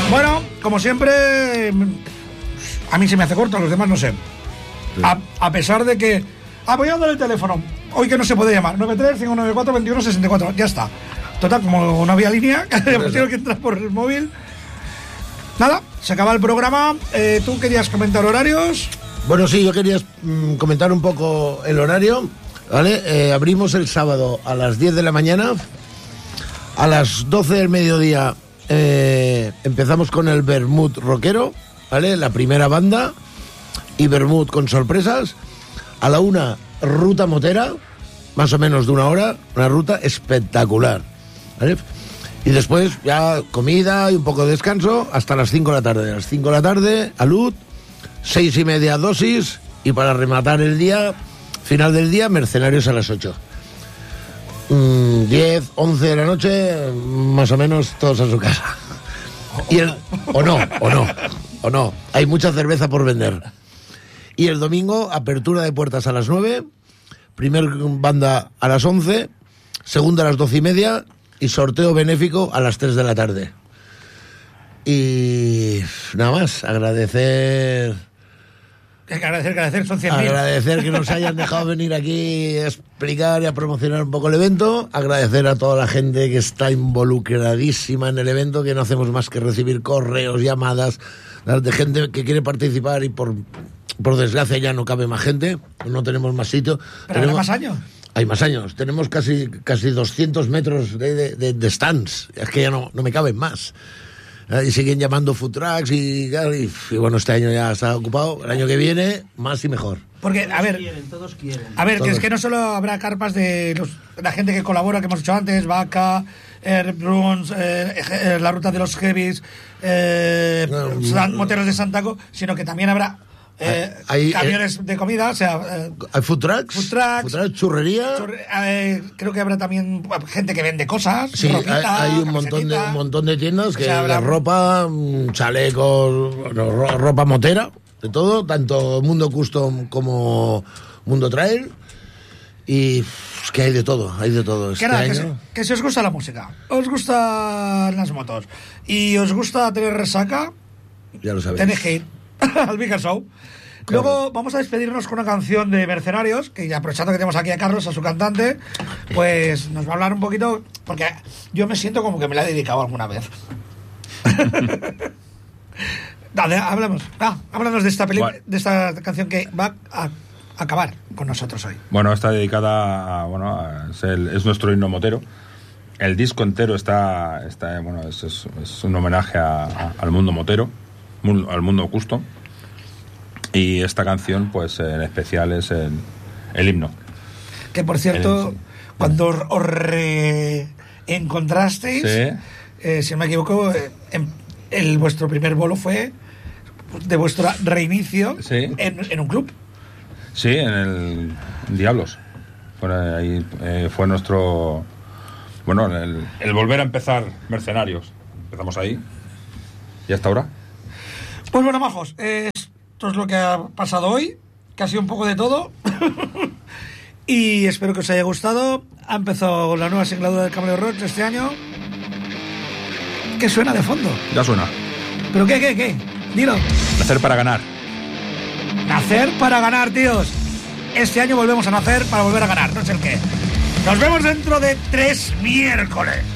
Bueno, como siempre, a mí se me hace corto, a los demás no sé. Sí. A pesar de que... voy a dar el teléfono. Hoy que no se puede llamar. 93-594-21-64. Ya está. Total, como no había línea, hemos tenido que entrar por el móvil. Nada, se acaba el programa. ¿Tú querías comentar horarios? Bueno, sí, yo quería comentar un poco el horario. ¿Vale? Abrimos el sábado a las 10 de la mañana. A las 12 del mediodía empezamos con el Vermut rockero, ¿vale? La primera banda. Y Vermut con sorpresas. A la 1, ruta motera, más o menos de 1 hora. Una ruta espectacular, ¿vale? Y después ya comida y un poco de descanso hasta las 5 de la tarde. A las 5 de la tarde, alud, 6:30 dosis. Y para rematar el día, final del día, mercenarios a las 8. 10, 11 de la noche, más o menos todos a su casa. Y o no. Hay mucha cerveza por vender. Y el domingo, apertura de puertas a las 9, primer banda a las 11, segunda a las 12:30 y sorteo benéfico a las 3 de la tarde. Y nada más, agradecer, son 100.000. Agradecer que nos hayan dejado venir aquí a explicar y a promocionar un poco el evento. Agradecer a toda la gente que está involucradísima en el evento, que no hacemos más que recibir correos, llamadas de gente que quiere participar y por desgracia ya no cabe más gente, no tenemos más sitio. ¿Pero hay más años? Hay más años, tenemos casi 200 metros de stands, es que ya no me caben más. Y siguen llamando food trucks y bueno, este año ya está ocupado, el año que viene más y mejor. Porque, a ver, todos quieren. A ver, que es que no solo habrá carpas de la gente que colabora, que hemos dicho antes, Vaca, Bruns, la ruta de los Heavies, moteros de Santaco, sino que también habrá camiones de comida, o sea... hay food trucks, churrería. Creo que habrá también gente que vende cosas. Sí, ropita, hay un montón de tiendas que habrá ropa, chalecos, ropa motera, de todo, tanto Mundo Custom como Mundo Trail. Y es que hay de todo. Que si os gusta la música, os gustan las motos y os gusta tener resaca, ya lo sabéis, tenéis que ir al Bigger Show. Luego vamos a despedirnos con una canción de Mercenarios, que aprovechando que tenemos aquí a Carlos, a su cantante, pues nos va a hablar un poquito, porque yo me siento como que me la he dedicado alguna vez. Dale, háblanos de esta película, de esta canción que va a acabar con nosotros hoy. Bueno, está dedicada es nuestro himno motero. El disco entero está es un homenaje al mundo motero, al mundo custom. Y esta canción, pues en especial, es el himno. Que por cierto, cuando os reencontrasteis, si no me equivoco, vuestro primer bolo fue de vuestro reinicio en un club. Sí, en el Diablos. Fue nuestro... Bueno, el volver a empezar Mercenarios. Empezamos ahí. ¿Y hasta ahora? Pues bueno, majos, esto es lo que ha pasado hoy, que ha sido un poco de todo. Y espero que os haya gustado. Ha empezado la nueva singladura del Camaleón Rock este año. ¿Qué suena de fondo? Ya suena. ¿Pero qué? Dilo. Nacer para ganar. Nacer para ganar, tíos. Este año volvemos a nacer para volver a ganar, no sé el qué. Nos vemos dentro de 3 miércoles.